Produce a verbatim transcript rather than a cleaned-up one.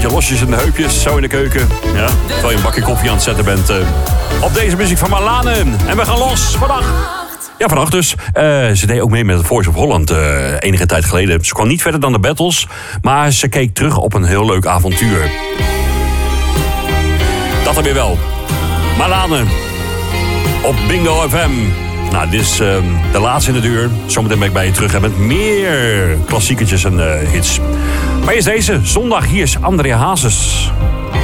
beetje losjes in de heupjes, zo in de keuken. Ja, terwijl je een bakje koffie aan het zetten bent. Uh, op deze muziek van Marlane. En we gaan los vandaag. Ja, vannacht dus. Uh, ze deed ook mee met het Voice of Holland uh, enige tijd geleden. Ze kwam niet verder dan de battles, maar ze keek terug op een heel leuk avontuur. Dat dan weer wel. Marlane op Bingo F M. Nou, dit is uh, de laatste in de uur. Zometeen ben ik bij je terug hè, met meer klassiekertjes en uh, hits. Maar eerst deze, zondag, hier is Andrea Hazes.